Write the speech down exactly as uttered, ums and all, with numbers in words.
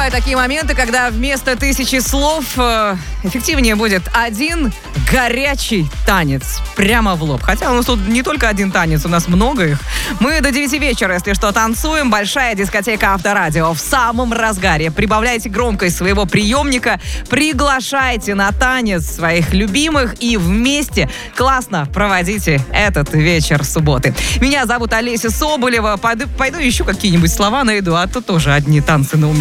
Бывают такие моменты, когда вместо тысячи слов э, эффективнее будет один горячий танец прямо в лоб. Хотя у нас тут не только один танец, у нас много их. Мы до девяти вечера, если что, танцуем. Большая дискотека Авторадио в самом разгаре. Прибавляйте громкость своего приемника, приглашайте на танец своих любимых и вместе классно проводите этот вечер субботы. Меня зовут Олеся Соболева. Пойду, пойду еще какие-нибудь слова найду, а то тоже одни танцы на уме.